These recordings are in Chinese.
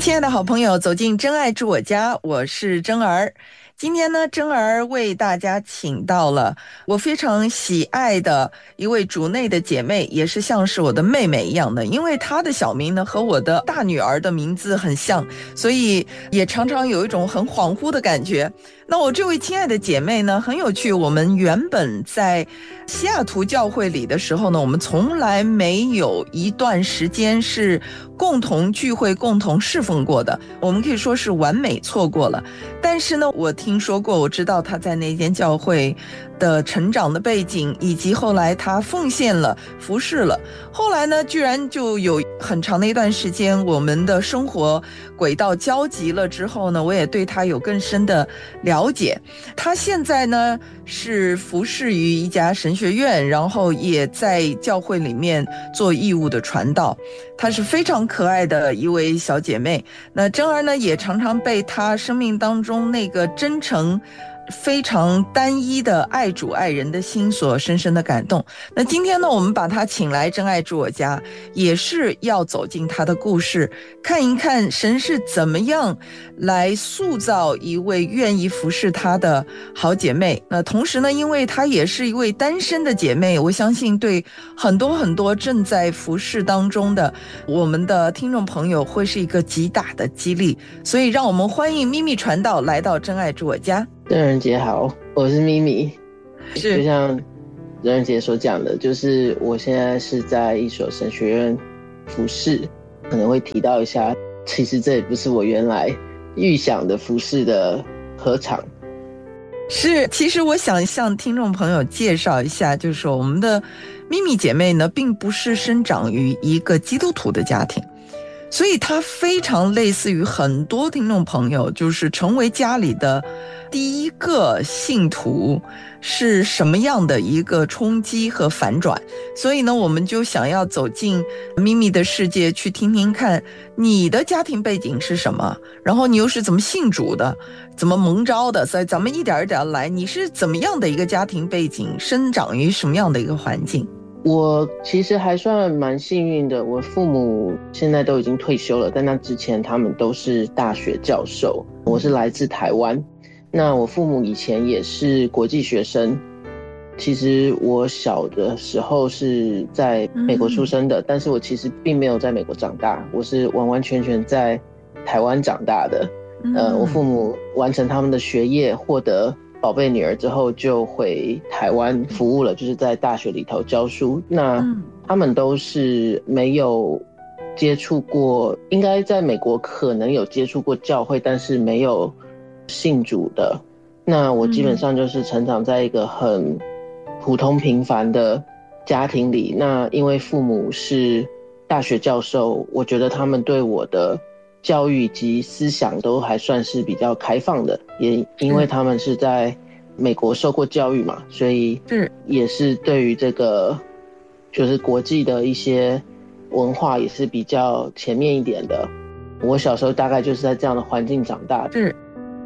亲爱的好朋友，走进真爱住我家，我是真儿。今天呢，真儿为大家请到了我非常喜爱的一位主内的姐妹，也是像是我的妹妹一样的，因为她的小名呢和我的大女儿的名字很像，所以也常常有一种很恍惚的感觉。那我这位亲爱的姐妹呢，很有趣，我们原本在西雅图教会里的时候呢，我们从来没有一段时间是共同聚会、共同侍奉过的，我们可以说是完美错过了。但是呢，我听说过，我知道她在那间教会的成长的背景，以及后来她奉献了、服侍了。后来呢，居然就有很长的一段时间，我们的生活轨道交集了之后呢，我也对她有更深的了解。她现在呢是服侍于一家神学院，然后也在教会里面做义务的传道。她是非常可爱的一位小姐妹。那真儿呢，也常常被她生命当中那个真诚、非常单一的爱主爱人的心所深深的感动。那今天呢，我们把她请来真爱住我家，也是要走进她的故事，看一看神是怎么样来塑造一位愿意服侍她的好姐妹。那同时呢，因为她也是一位单身的姐妹，我相信对很多很多正在服侍当中的我们的听众朋友会是一个极大的激励。所以让我们欢迎咪咪传道来到真爱住我家。 任人杰好，我是咪咪。 是， 就像任人杰所讲的，就是我现在是在一所神学院服侍，可能会提到一下，其实这也不是我原来预想的服侍的合场。 是，其实我想向听众朋友介绍一下，就是说我们的咪咪姐妹呢，并不是生长于一个基督徒的家庭，所以她非常类似于很多听众朋友，就是成为家里的第一个信徒是什么样的一个冲击和反转。所以呢，我们就想要走进咪咪的世界，去听听看你的家庭背景是什么，然后你又是怎么信主的，怎么蒙召的。所以咱们一点一点来，你是怎么样的一个家庭背景，生长于什么样的一个环境？ 我其实还算蛮幸运的，我父母现在都已经退休了，但那之前他们都是大学教授。我是来自台湾，那我父母以前也是国际学生。其实我小的时候是在美国出生的，但是我其实并没有在美国长大，我是完完全全在台湾长大的。我父母完成他们的学业，获得宝贝女儿之后就回台湾服务了，就是在大学里头教书。那他们都是没有接触过，应该在美国可能有接触过教会，但是没有信主的。那我基本上就是成长在一个很普通平凡的家庭里。那因为父母是大学教授，我觉得他们对我的教育及思想都还算是比较开放的，也因为他们是在美国受过教育嘛，所以也是对于这个就是国际的一些文化也是比较前面一点的。我小时候大概就是在这样的环境长大的。 是。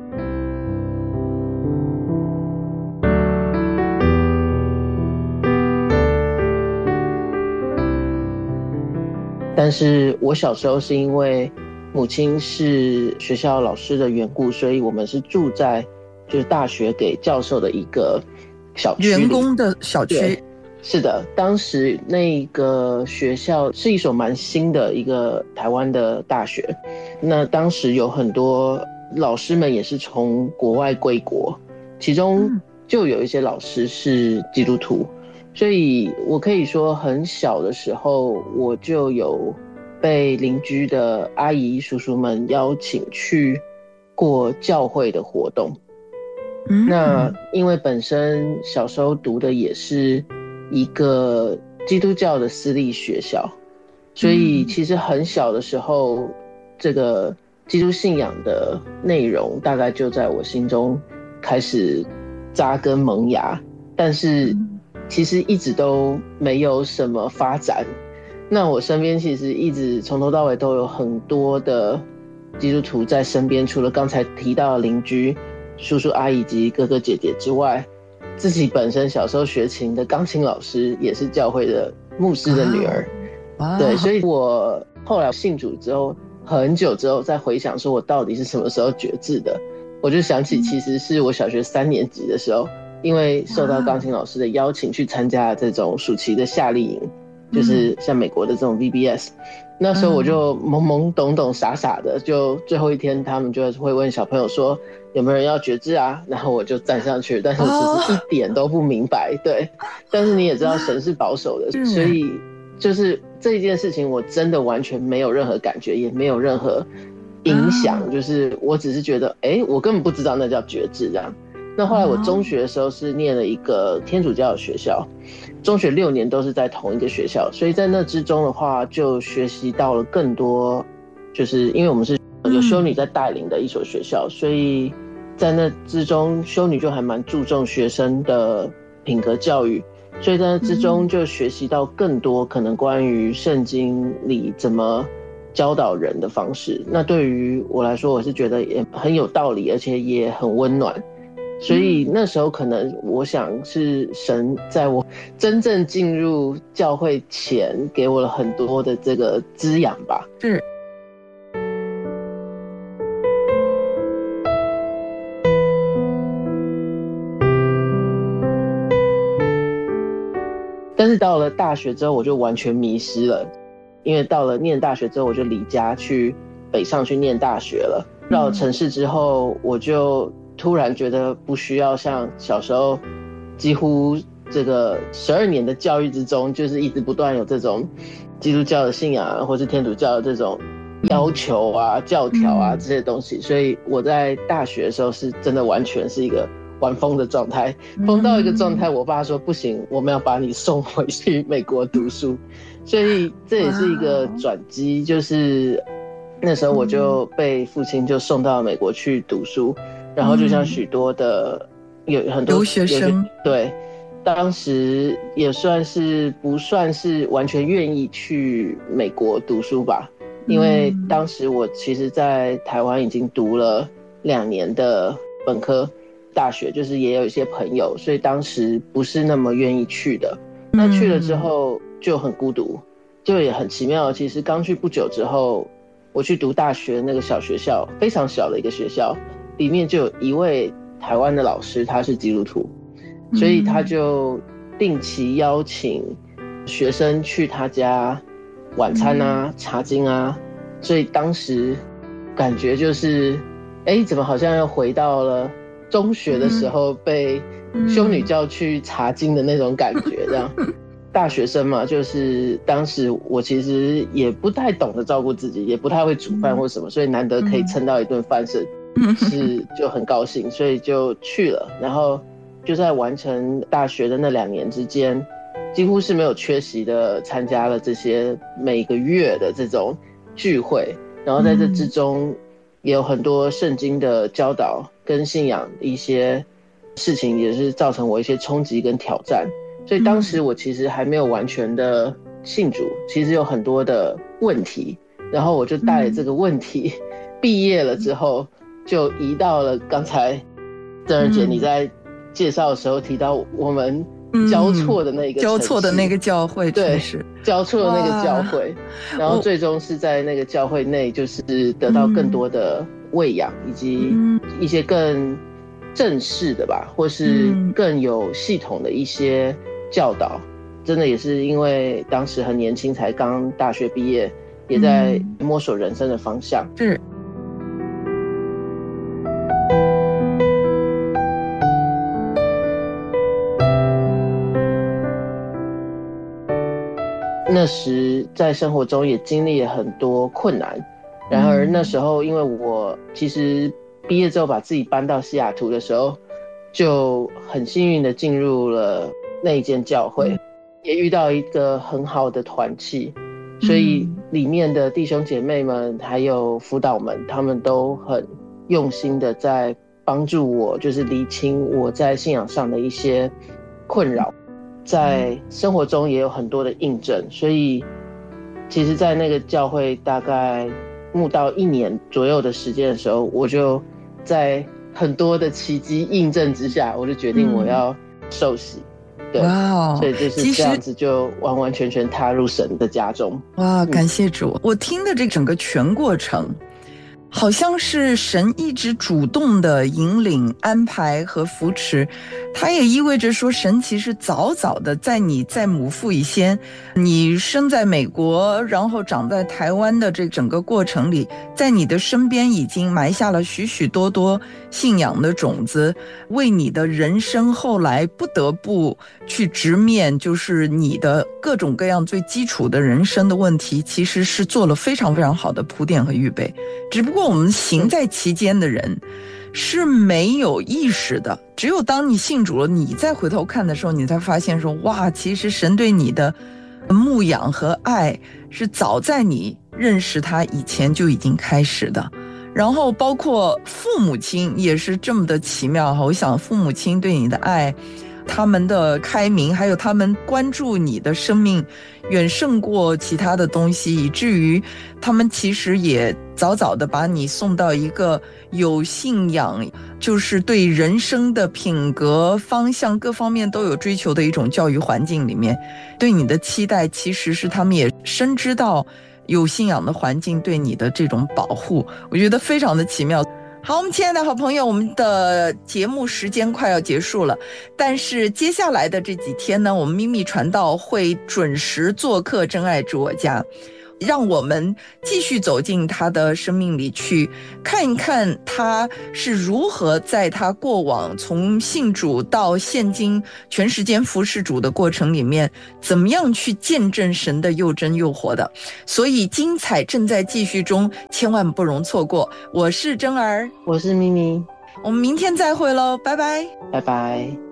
但是我小时候是因为母亲是学校老师的缘故，所以我们是住在就是大学给教授的一个小区里， 员工的小区。 是的，当时那个学校是一所蛮新的一个台湾的大学，那当时有很多老师们也是从国外归国，其中就有一些老师是基督徒。所以我可以说很小的时候我就有被邻居的阿姨叔叔们邀请去过教会的活动。那因为本身小时候读的也是一个基督教的私立学校，所以其实很小的时候这个基督信仰的内容大概就在我心中开始扎根萌芽，但是其实一直都没有什么发展。那我身边其实一直从头到尾都有很多的基督徒在身边，除了刚才提到的邻居叔叔阿姨及哥哥姐姐之外，自己本身小时候学琴的钢琴老师也是教会的牧师的女儿。对，所以我后来信主之后很久之后再回想说我到底是什么时候决志的，我就想起其实是我小学3年级的时候，因为受到钢琴老师的邀请去参加这种暑期的夏令营，就是像美国的这种 VBS。那时候我就懵懵懂懂傻傻的，就最后一天他们就会问小朋友说有没有人要决志啊，然后我就站上去，但是我其实一点都不明白，对。但是你也知道神是保守的，所以就是这一件事情我真的完全没有任何感觉，也没有任何影响，就是我只是觉得我根本不知道那叫决志这样。那后来我中学的时候是念了一个天主教的学校，中学6年都是在同一个学校，所以在那之中的话就学习到了更多，就是因为我们是有修女在带领的一所学校，所以在那之中修女就还蛮注重学生的品格教育，所以在那之中就学习到更多可能关于圣经里怎么教导人的方式。那对于我来说，我是觉得也很有道理，而且也很温暖。所以那时候可能我想是神在我真正进入教会前给我了很多的这个滋养吧。 是。 但是到了大学之后我就完全迷失了，因为到了念大学之后我就离家去北上去念大学了。到了城市之后我就突然觉得不需要像小时候几乎这个12年的教育之中就是一直不断有这种基督教的信仰啊，或是天主教的这种要求啊教条啊这些东西，所以我在大学的时候是真的完全是一个玩疯的状态，疯到一个状态我爸说不行，我们要把你送回去美国读书。所以这也是一个转机，就是那时候我就被父亲就送到美国去读书，然后就像许多的有很多留学生， 对，当时也算是不算是完全愿意去美国读书吧，因为当时我其实在台湾已经读了2年的本科大学，就是也有一些朋友，所以当时不是那么愿意去的。那去了之后就很孤独，就也很奇妙，其实刚去不久之后我去读大学，那个小学校非常小的一个学校，里面就有一位台湾的老师，他是基督徒，所以他就定期邀请学生去他家晚餐啊查经啊，所以当时感觉就是怎么好像又回到了中学的时候被修女叫去查经的那种感觉这样。大学生嘛，就是当时我其实也不太懂得照顾自己，也不太会煮饭或什么，所以难得可以蹭到一顿饭是就很高兴，所以就去了。然后就在完成大学的那2年之间，几乎是没有缺席的参加了这些每个月的这种聚会，然后在这之中也有很多圣经的教导跟信仰的一些事情，也是造成我一些冲击跟挑战。所以当时我其实还没有完全的信主，其实有很多的问题，然后我就带了这个问题毕业了之后就移到了刚才郑儿姐你在介绍的时候提到我们交错的那个交错的那个教会， 对，交错的那个教会，然后最终是在那个教会内就是得到更多的喂养，以及一些更正式的吧，或是更有系统的一些教导。真的也是因为当时很年轻，才刚大学毕业，也在摸索人生的方向。 是。 那时在生活中也经历了很多困难，然而那时候因为我其实毕业之后把自己搬到西雅图的时候，就很幸运的进入了那一间教会，也遇到一个很好的团契，所以里面的弟兄姐妹们还有辅导们，他们都很用心的在帮助我，就是厘清我在信仰上的一些困扰，在生活中也有很多的印证。所以其实在那个教会大概慕道1年左右的时间的时候，我就在很多的奇迹印证之下，我就决定我要受洗。 对， 哇哦， 所以就是这样子就完完全全踏入神的家中。 哇，感谢主！我听的这整个全过程，好像是神一直主动的引领、安排和扶持，它也意味着说，神其实早早的在你在母腹以先，你生在美国，然后长在台湾的这整个过程里，在你的身边已经埋下了许许多多信仰的种子，为你的人生后来不得不去直面，就是你的各种各样最基础的人生的问题，其实是做了非常非常好的铺垫和预备。只不过我们行在其间的人是没有意识的，只有当你信主了，你再回头看的时候，你才发现说，哇，其实神对你的牧养和爱是早在你认识他以前就已经开始的。然后包括父母亲也是这么的奇妙哈，我想父母亲对你的爱，他们的开明，还有他们关注你的生命，远胜过其他的东西，以至于他们其实也早早的把你送到一个有信仰，就是对人生的品格方向各方面都有追求的一种教育环境里面，对你的期待其实是他们也深知到有信仰的环境对你的这种保护，我觉得非常的奇妙。好，我们亲爱的好朋友，我们的节目时间快要结束了，但是接下来的这几天呢，我们秘密传道会准时做客真爱住我家，让我们继续走进他的生命里去，看一看他是如何在他过往从信主到现今全时间服侍主的过程里面，怎么样去见证神的又真又活的。所以精彩正在继续中，千万不容错过。我是真儿， 我是咪咪， 我们明天再会喽，拜拜， 拜拜。